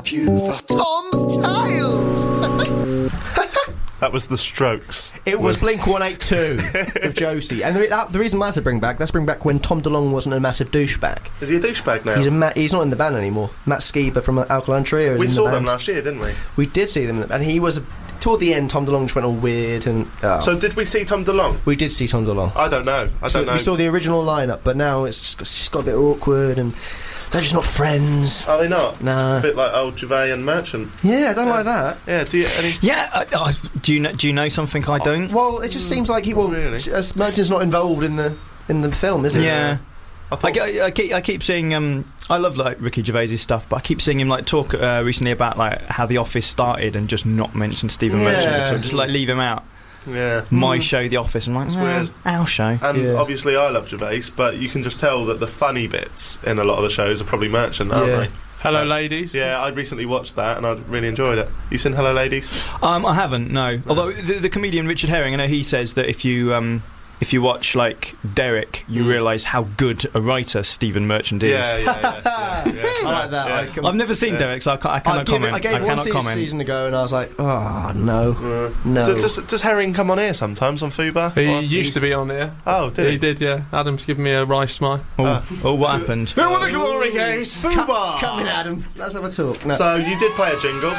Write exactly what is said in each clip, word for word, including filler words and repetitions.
Thank you for Tom's Tales. That was The Strokes. It was Blink one eighty-two with Josie. And the, that, the reason why to bring back, let's bring back when Tom DeLonge wasn't a massive douchebag. Is he a douchebag now? He's a ma- he's not in the band anymore. Matt Skiba from Alkaline Trio is We in saw the them band. last year, didn't we? We did see them, and he was a, toward the end. Tom DeLonge just went all weird, and oh. So did we see Tom DeLonge? we did see Tom DeLonge. I don't know. I So don't know. we saw the original lineup, but now it's just, it's just got a bit awkward, and they're just not friends. Are they not? No. A bit like old Gervais and Merchant. Yeah, I don't like that. Yeah. Do you any? Yeah, uh, uh, do you know, do you know something I don't? Well, it just seems like he well, really? as Merchant's not involved in the in the film, is he? Yeah. I I, thought. I, I keep I keep seeing um I love like Ricky Gervais' stuff, but I keep seeing him like talk uh, recently about like how The Office started and just not mention Stephen Yeah. Merchant at all, just like leave him out. yeah. My Mm. show, The Office. I'm like, It's well, weird. our show. And Yeah. obviously, I love Gervais, but you can just tell that the funny bits in a lot of the shows are probably Merchant, aren't Yeah. they? Hello, Uh, ladies. Yeah, I recently watched that and I really enjoyed it. You seen Hello Ladies? Um, I haven't, no. Although the, the comedian Richard Herring, I know he says that if you um, if you watch like Derek, you Mm. realise how good a writer Stephen Merchant is. Yeah, yeah, yeah. yeah, yeah. I like that. Yeah. I can- I've never seen Yeah. Derek, so I, ca- I cannot I've given, comment. I gave one cannot se- comment. season ago, and I was like, oh no, Uh, no. d- does, does Herring come on here sometimes on Fubar? He Or- used to be on here. Oh, did He he? did, yeah. Adam's given me a wry smile. Oh, Uh. oh, what happened? Who were the glory days? Fubar! Come in, Adam. Let's have a talk. No. So you did play a jingle.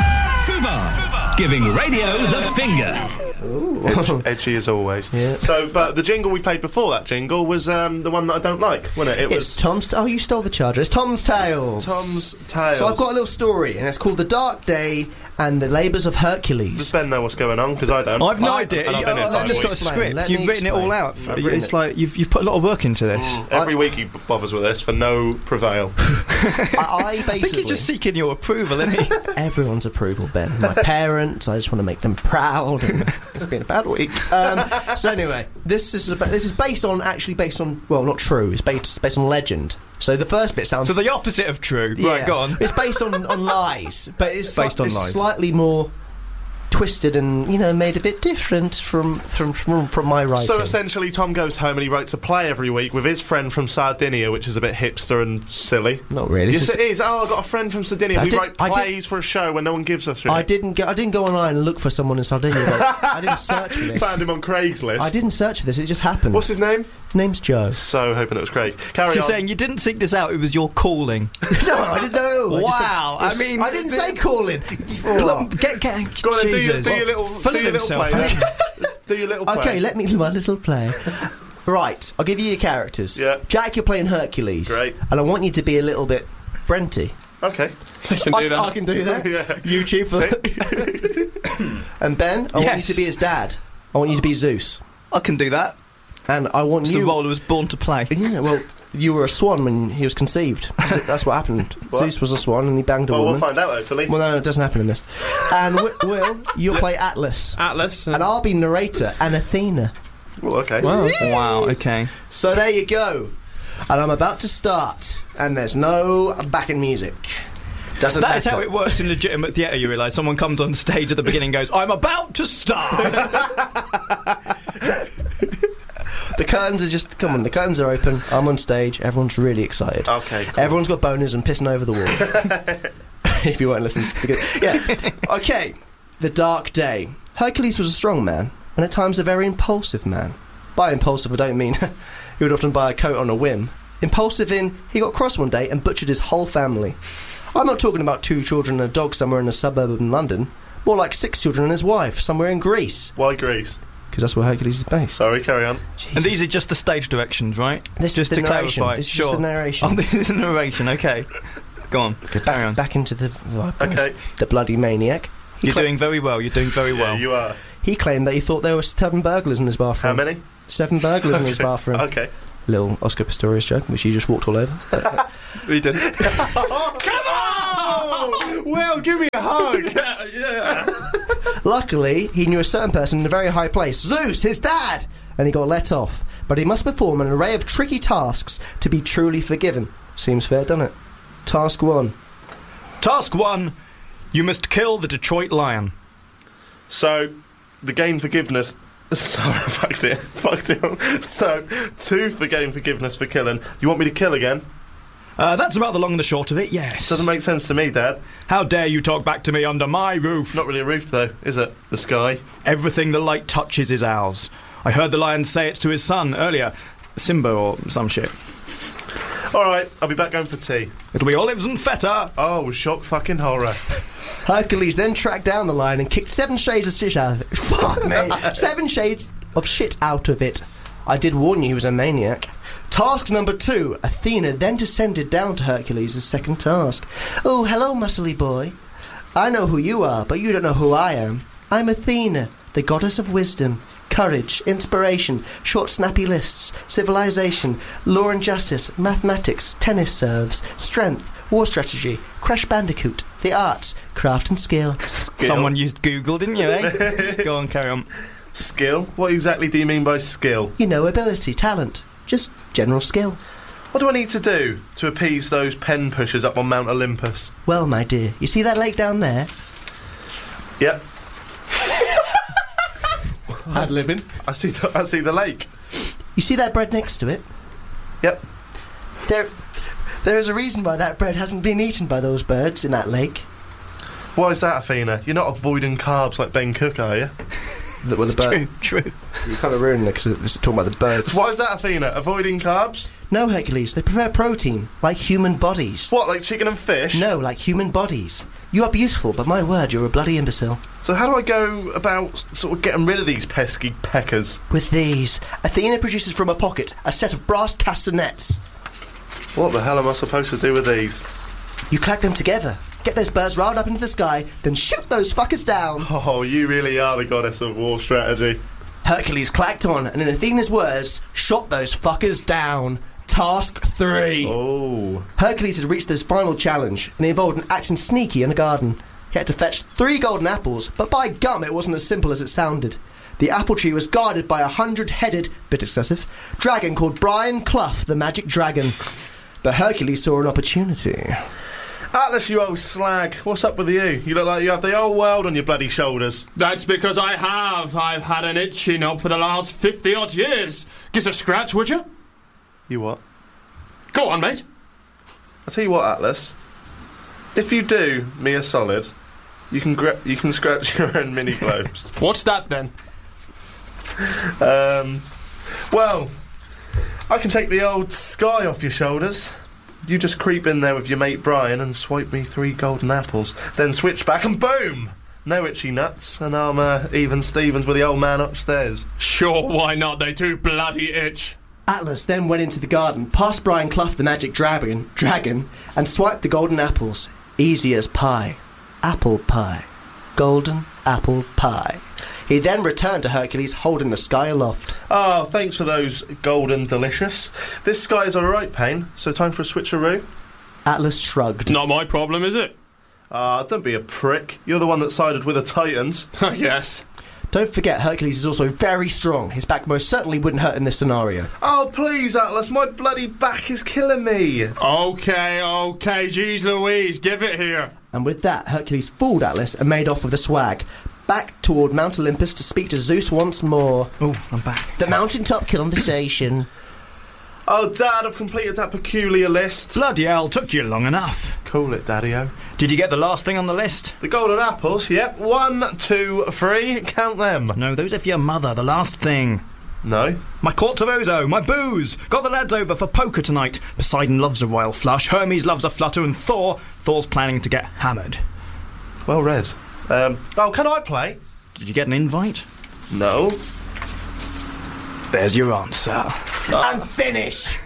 Fubar, giving radio the finger. Edgy, edgy as always. Yeah. So, but the jingle we played before that jingle was um, the one that I don't like, wasn't it? It It's was Tom's. Oh, you stole the charger. It's Tom's Tales. Tom's Tales. So I've got a little story, and it's called "The Dark Day and the Labours of Does Hercules." Ben know what's going on? Because I don't. I've no I- idea. and I've been here I've five just got a weeks. script. Let You've me written it all explain. out. I've written It's it. like you've you've put a lot of work into this. Every week he b- bothers with this for no prevail. I, I I think basically he's just seeking your approval, isn't he? everyone's approval, Ben. My parents. I just want to make them proud. And it's been a bad week. Um, so anyway, this is about, this is based on actually based on well, not true. It's based based on legend. So the first bit sounds So the opposite of true. yeah. Right, go on. It's based on, on lies, but it's Based sli- on it's lies. slightly more twisted and you know made a bit different from from from, from my writing. So essentially, Tom goes home and he writes a play every week with his friend from Sardinia, which is a bit hipster and silly. Not really. It's Yes, just- it is. Oh, I've got a friend from Sardinia. I we did- write I did- plays for a show when no one gives us shit. I didn't go. I didn't go online and look for someone in Sardinia. Though. I didn't search for this. Found him on Craigslist. I didn't search for this. It just happened. What's his name? His name's Joe. So hoping it was Craig. Carry So you're on. saying you didn't seek this out, it was your calling. No, I didn't know. I just said- Wow, I it's- mean, I didn't the- say calling. Get, get, Go on, then, do, your, Jesus. do your little, Full do of your little himself, play. isn't then. do your little play. Okay, let me do my little play. Right, I'll give you your characters. Yeah. Jack, you're playing Hercules. Great. And I want you to be a little bit Brenty. Okay. You can I, do that. I can do that. Yeah. YouTube for. And Ben, I want you Yes. to be his dad. I want you to be Zeus. I can do that. And I want It's you. the role I was born to play. Yeah, well, you were a swan when he was conceived. That's what happened. What? Zeus was a swan and he banged a Well, we'll woman. find out hopefully. Well, no, no, it doesn't happen in this. And w- Will, you'll play Atlas. Atlas. And I'll be narrator and Athena. Well, okay. Wow. Wow, okay. So there you go. And I'm about to start. And there's no backing music. Doesn't That is matter. how it works in legitimate theatre, you realise. Someone comes on stage at the beginning and goes, I'm about to start! The curtains are just... Come on, the curtains are open. I'm on stage. Everyone's really excited. Okay, cool. Everyone's got boners and pissing over the wall. If you weren't listening to the... Yeah. Okay. The Dark Day. Hercules was a strong man, and at times a very impulsive man. By impulsive, I don't mean he would often buy a coat on a whim. Impulsive in, he got cross one day and butchered his whole family. I'm not talking about two children and a dog somewhere in a suburb of London. More like six children and his wife somewhere in Greece. Why Greece? Because that's where Hercules is based. Sorry, carry on. And these are just the stage directions, right? This just is the to narration. clarify. This is sure. just the narration. Oh, this is the narration, okay. Go on, carry on. Back into the... Oh, God, Okay. The bloody maniac. He You're cla- doing very well, you're doing very Yeah, well. you are. He claimed that he thought there were seven burglars in his bathroom. How many? Seven burglars in his bathroom. Okay. Little Oscar Pistorius joke, which you just walked all over. We did. Come on! Will, give me a hug! Yeah. Luckily, he knew a certain person in a very high place, Zeus, his dad, and he got let off. But he must perform an array of tricky tasks to be truly forgiven. Seems fair, doesn't it? Task one. Task one, you must kill the Detroit Lion. So, the game forgiveness... Sorry, I fucked it. Fucked it. So, two for game forgiveness for killing. You want me to kill again? Uh, that's about the long and the short of it, yes. Doesn't make sense to me, Dad. How dare you talk back to me under my roof? Not really a roof, though, is it? The sky. Everything the light touches is ours. I heard the lion say it to his son earlier. Simba or some shit. All right, I'll be back going for tea. It'll be olives and feta. Oh, shock fucking horror. Hercules then tracked down the lion and kicked seven shades of shit out of it. Fuck me. Seven shades of shit out of it. I did warn you he was a maniac. Task number two. Athena then descended down to Hercules' second task. Oh, hello, muscly boy. I know who you are, but you don't know who I am. I'm Athena, the goddess of wisdom, courage, inspiration, short snappy lists, civilization, law and justice, mathematics, tennis serves, strength, war strategy, Crash Bandicoot, the arts, craft and skill. Skill. Someone used Google, didn't you, eh? Go on, carry on. Skill? What exactly do you mean by skill? You know, ability, talent, just general skill. What do I need to do to appease those pen pushers up on Mount Olympus? Well, my dear, you see that lake down there? Yep. Ad libbing. I see the, I see the lake. You see that bread next to it? Yep. There, there is a reason why that bread hasn't been eaten by those birds in that lake. Why is that, Athena? You're not avoiding carbs like Ben Cook, are you? The, well, the bird, True, true. you kind of ruined it because it's talking about the birds. Why is that, Athena? Avoiding carbs? No, Hercules, they prefer protein, like human bodies. What, like chicken and fish? No, like human bodies. You are beautiful, but my word, you're a bloody imbecile. So how do I go about sort of getting rid of these pesky peckers? With these, Athena produces from her pocket a set of brass castanets. What the hell am I supposed to do with these? You clack them together, get those birds riled up into the sky, then shoot those fuckers down. Oh, you really are the goddess of war strategy. Hercules clacked on, and in Athena's words, shot those fuckers down. Task three. Oh. Hercules had reached his final challenge, and it involved an acting sneaky in a garden. He had to fetch three golden apples, but by gum it wasn't as simple as it sounded. The apple tree was guarded by a hundred-headed, bit excessive, dragon called Brian Clough, the magic dragon. But Hercules saw an opportunity. Atlas, you old slag. What's up with you? You look like you have the whole world on your bloody shoulders. That's because I have. I've had an itchy knob for the last fifty-odd years. Give us a scratch, would you? You what? Go on, mate. I'll tell you what, Atlas. If you do me a solid, you can gra- you can scratch your own mini globes. What's that, then? um, well, I can take the old sky off your shoulders. You just creep in there with your mate Brian and swipe me three golden apples, then switch back and boom! No itchy nuts, and I'm uh, even Stevens with the old man upstairs. Sure, why not? They do bloody itch. Atlas then went into the garden, past Brian Clough the magic dragon, dragon, and swiped the golden apples. Easy as pie. Apple pie. Golden apple pie. He then returned to Hercules holding the sky aloft. Oh, thanks for those golden delicious. This sky is alright, Payne, so time for a switcheroo? Atlas shrugged. Not my problem, is it? Ah, don't be a prick. You're the one that sided with the Titans. Yes. Don't forget, Hercules is also very strong. His back most certainly wouldn't hurt in this scenario. Oh, please, Atlas, my bloody back is killing me. Okay, okay, geez Louise, give it here. And with that, Hercules fooled Atlas and made off with the swag. Back toward Mount Olympus to speak to Zeus once more. Oh, I'm back. The mountaintop conversation. Oh, Dad, I've completed that peculiar list. Bloody hell, took you long enough. Call it, Daddy-o. Did you get the last thing on the list? The golden apples, yep. One, two, three. Count them. No, those are for your mother, the last thing. No. My quartz of Ozo, my booze. Got the lads over for poker tonight. Poseidon loves a royal flush, Hermes loves a flutter, and Thor, Thor's planning to get hammered. Well read. Um, oh, can I play? Did you get an invite? No. There's your answer. And finish!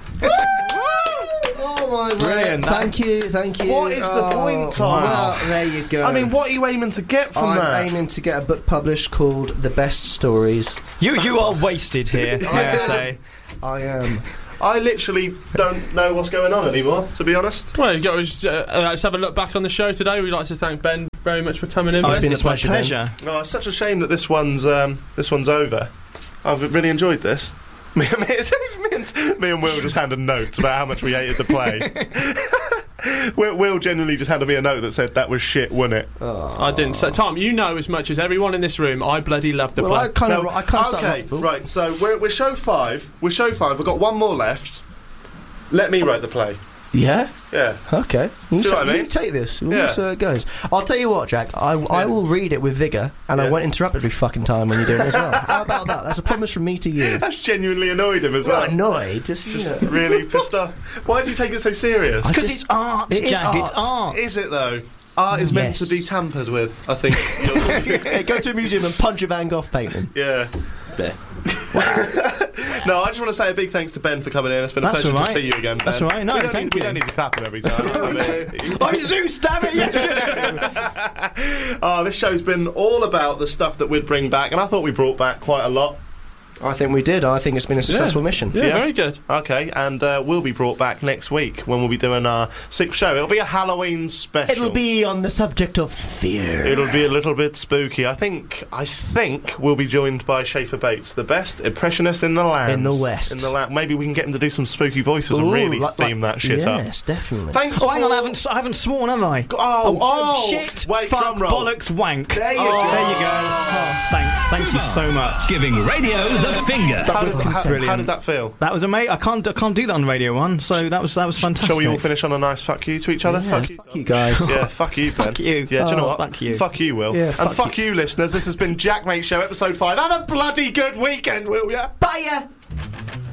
Oh my word. Brilliant. Thank you, thank you. What is the point, Tom? Well, there you go. I mean, what are you aiming to get from I'm that? aiming to get a book published called The Best Stories. You you are wasted here, may I say. I am. I literally don't know what's going on anymore, to be honest. Well, you got to, uh, let's have a look back on the show today. We'd like to thank Ben very much for coming in. Oh, it's Ben. been a pleasure, Ben. pleasure. Oh, it's such a shame that this one's um, this one's over. I've really enjoyed this. Me, me, me, and, me and Will just handed notes about how much we hated the play. Will, Will genuinely just handed me a note that said that was shit, wasn't it? I didn't. So, Tom, you know as much as everyone in this room, I bloody love the Well, I play. kind of. No, I can't okay, start. right. So we're we're show five. We're show five. We've got one more left. Let me write the play. Yeah? Yeah. Okay. You, Do you know ta- what I mean? you take this. We'll Yeah. see how it goes. I'll tell you what, Jack. I, I will read it with vigour, and I Yeah. won't interrupt every fucking time when you do it as well. How about that? That's a promise from me to you. That's genuinely annoyed him as well. Not annoyed, just, you know. Really pissed off. Why do you take it so serious? I Because just- it's art, it is Jack. It's art. art. Is it though? Art is meant Yes. to be tampered with, I think. Hey, go to a museum and punch a Van Gogh painting. Yeah. There. No, I just want to say a big thanks to Ben for coming in. It's been a That's pleasure all to right. see you again, Ben. That's all right. No, we don't thank need, We you. don't need to clap him every time. I mean, I'm Zeus, damn it! Yes. oh, this show's been all about the stuff that we'd bring back, and I thought we brought back quite a lot. I think we did. I think it's been a successful mission. Yeah, very good. Okay, and uh, we'll be brought back next week when we'll be doing our sixth show. It'll be a Halloween special. It'll be on the subject of fear. It'll be a little bit spooky. I think. I think we'll be joined by Schaefer Bates, the best impressionist in the land. In the West. In the land. Maybe we can get him to do some spooky voices and Ooh, really like- theme like- that shit up. Yes, definitely. Thanks. Oh, hang on, for- I haven't, I haven't sworn, have I? Oh, oh, shit! Wait, fuck, drum roll. bollocks, wank. There you Oh, go. There you go. Oh, thanks, thank you so much. Giving radio the finger. How did, with how, consent. how did that feel? That was amazing. I can't, I can't do that on Radio One, so that was that was fantastic. Shall we all finish on a nice fuck you to each other? Yeah, fuck you. fuck you guys. Yeah, fuck you, Ben. Fuck you. Yeah, do you know Oh, what? fuck you. Fuck you, Will. Yeah, and fuck fuck you. listeners. This has been Jack Mate Show, episode five. Have a bloody good weekend, will ya? Bye ya!